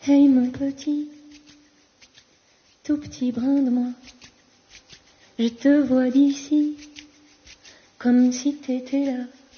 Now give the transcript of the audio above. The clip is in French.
Hey mon petit, tout petit brin de moi, je te vois d'ici, comme si t'étais là.